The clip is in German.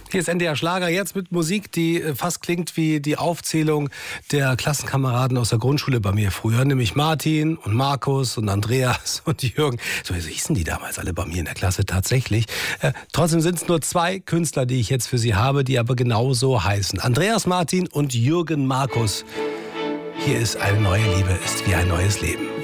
Hier ist NDR Schlager, jetzt mit Musik, die fast klingt wie die Aufzählung der Klassenkameraden aus der Grundschule bei mir früher, nämlich Martin und Markus und Andreas und Jürgen. So hießen die damals alle bei mir in der Klasse tatsächlich. Trotzdem sind es nur 2 Künstler, die ich jetzt für Sie habe, die aber genauso heißen. Andreas Martin und Jürgen Markus. Hier ist Eine neue Liebe ist wie ein neues Leben.